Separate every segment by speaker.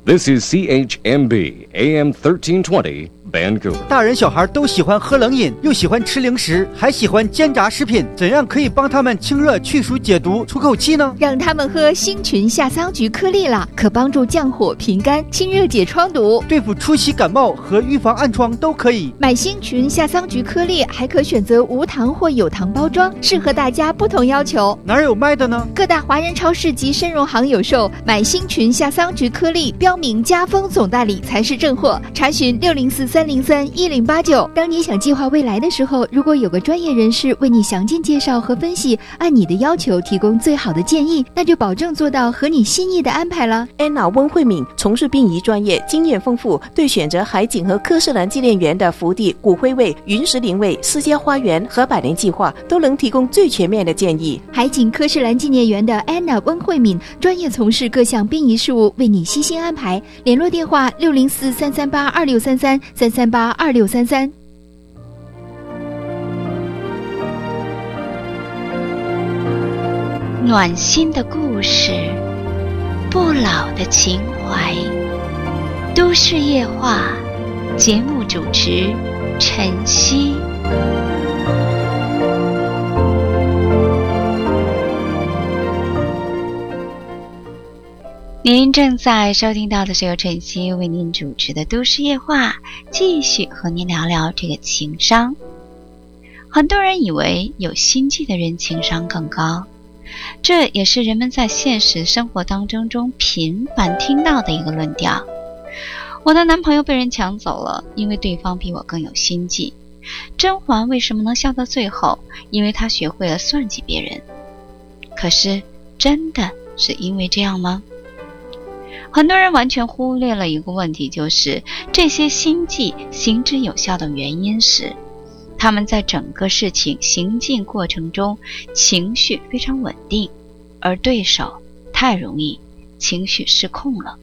Speaker 1: This is CHMB AM 1320 Vancouver。
Speaker 2: 大人小孩都喜欢喝冷饮，又喜欢吃零食，还喜欢煎炸食品，怎样可以帮他们清热去暑解毒出口气呢？
Speaker 3: 让他们喝星群夏桑菊颗粒啦，可帮助降火平肝、清热解疮毒，
Speaker 2: 对付出席感冒和预防暗疮都可以。
Speaker 3: 买星群夏桑菊颗粒还可选择无糖或有糖包装，适合大家不同要求。
Speaker 2: 哪有卖的呢？
Speaker 3: 各大华人超市及深融行有售。买星群夏桑菊颗粒标明家丰总代理才是正货，查询604-303-1089。当你想计划未来的时候，如果有个专业人士为你详尽介绍和分析，按你的要求提供最好的建议，那就保证做到合你心意的安排了。
Speaker 4: 安娜温慧敏从事殡仪专业，经验丰富，对选择海景和科士兰纪念园的福地、骨灰位、云石林位、私家花园和百年计划都能提供最全面的建议。
Speaker 3: 海景科士兰纪念园的安娜温慧敏专业从事各项殡仪事务，为你悉心安排。联络电话604-338-2633
Speaker 5: 暖心的故事，不老的情怀，都市夜话，节目主持晨曦。您正在收听到的是由晨曦为您主持的都市夜话，继续和您聊聊这个情商。很多人以为有心计的人情商更高，这也是人们在现实生活当中频繁听到的一个论调。我的男朋友被人抢走了，因为对方比我更有心计。甄嬛为什么能笑到最后？因为她学会了算计别人。可是真的是因为这样吗？很多人完全忽略了一个问题，就是这些心计行之有效的原因是他们在整个事情行进过程中情绪非常稳定，而对手太容易情绪失控了。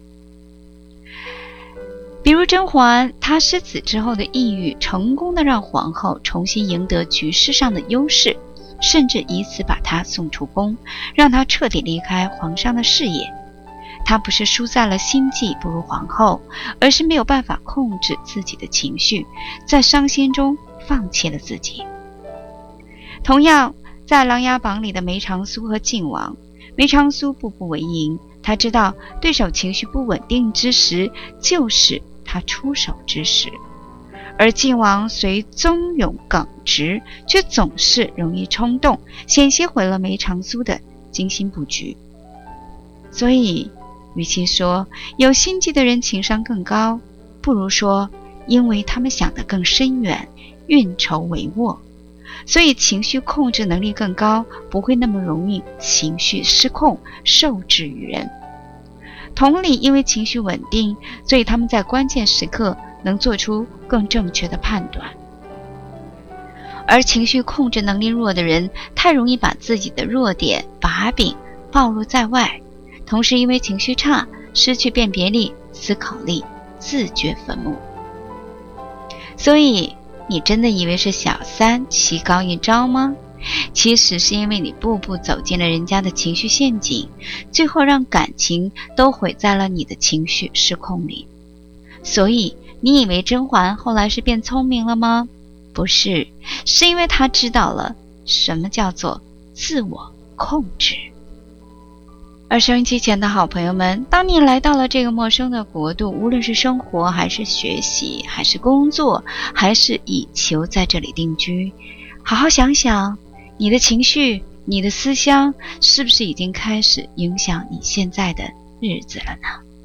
Speaker 5: 比如甄嬛，她失子之后的抑郁，成功的让皇后重新赢得局势上的优势，甚至以此把她送出宫，让她彻底离开皇上的视野。她不是输在了心计不如皇后，而是没有办法控制自己的情绪，在伤心中放弃了自己。同样，在《琅琊榜》里的梅长苏和靖王，梅长苏步步为营，他知道对手情绪不稳定之时，就是他出手之时。而靖王虽忠勇耿直，却总是容易冲动，险些毁了梅长苏的精心布局。所以与其说有心计的人情商更高，不如说因为他们想得更深远，运筹帷幄，所以情绪控制能力更高，不会那么容易情绪失控，受制于人。同理，因为情绪稳定，所以他们在关键时刻能做出更正确的判断。而情绪控制能力弱的人，太容易把自己的弱点把柄暴露在外，同时因为情绪差，失去辨别力、思考力，自掘坟墓。所以你真的以为是小三棋高一招吗？其实是因为你步步走进了人家的情绪陷阱，最后让感情都毁在了你的情绪失控里。所以你以为甄嬛后来是变聪明了吗？不是，是因为她知道了什么叫做自我控制。而收音机前的好朋友们，当你来到了这个陌生的国度，无论是生活还是学习还是工作，还是以求在这里定居，好好想想你的情绪，你的思乡是不是已经开始影响你现在的日子了呢？